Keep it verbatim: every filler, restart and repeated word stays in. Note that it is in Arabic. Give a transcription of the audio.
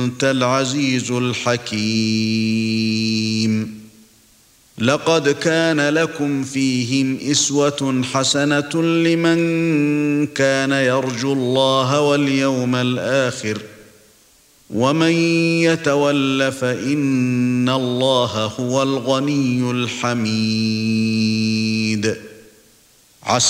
أنت العزيز الحكيم. لقد كان لكم فيهم أسوة حسنة لمن كان يرجو الله واليوم الآخر ومن يتول فإن الله هو الغني الحميد.